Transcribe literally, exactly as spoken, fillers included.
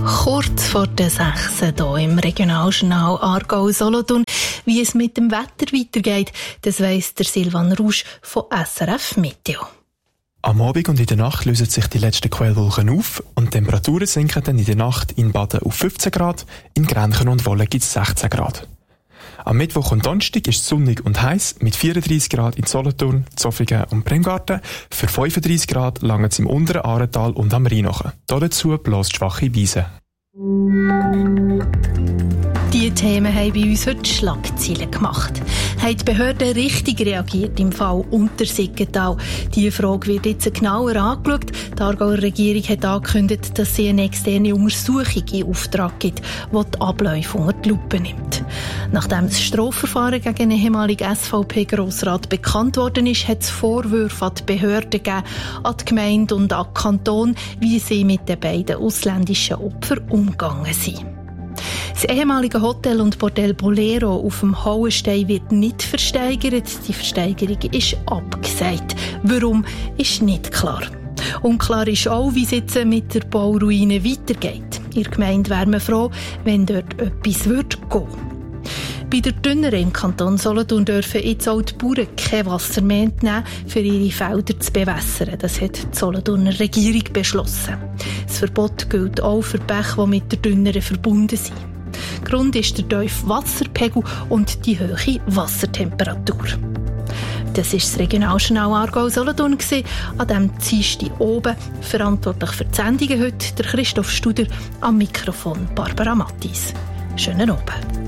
Kurz vor der sechs hier im Regionaljournal Aargau-Solothurn. Wie es mit dem Wetter weitergeht, das weiss der Silvan Rusch von S R F Meteo. Am Abend und in der Nacht lösen sich die letzten Quellwolken auf und die Temperaturen sinken dann in der Nacht in Baden auf fünfzehn Grad, in Grenchen und Wolle gibt es sechzehn Grad. Am Mittwoch und Donnerstag ist es sonnig und heiß mit vierunddreissig Grad in Solothurn, Zofingen und Bremgarten. Für fünfunddreissig Grad langt es im unteren Aaretal und am Rhein nach. Dazu bläst schwache Wiese. Diese Themen haben bei uns heute Schlagzeilen gemacht. Haben die Behörden richtig reagiert im Fall Untersiggenthal? Diese Frage wird jetzt genauer angeschaut. Die Aargauer Regierung hat angekündigt, dass sie eine externe Untersuchung in Auftrag gibt, die die Abläufe unter die Lupe nimmt. Nachdem das Strafverfahren gegen einen ehemaligen S V P-Grossrat bekannt worden ist, hat es Vorwürfe an die Behörden gegeben, an die Gemeinde und an den Kanton, wie sie mit den beiden ausländischen Opfern umgegangen sind. Das ehemalige Hotel und Bordell Bolero auf dem Hauenstein wird nicht versteigert. Die Versteigerung ist abgesagt. Warum, ist nicht klar. Unklar ist auch, wie es jetzt mit der Bauruine weitergeht. In der Gemeinde wäre man froh, wenn dort etwas würde gehen. Bei der Dünnere im Kanton Solothurn dürfen jetzt auch die Bauern kein Wasser mehr entnehmen, für ihre Felder zu bewässern. Das hat die Solothurner Regierung beschlossen. Das Verbot gilt auch für Bäche, die mit der Dünnere verbunden sind. Grund ist der tiefe Wasserpegel und die hohe Wassertemperatur. Das war das Regionaljournal Aargau-Solothurn an diesem Dienstag oben. Verantwortlich für die Sendungen heute der Christoph Studer, am Mikrofon Barbara Mattis. Schönen Abend.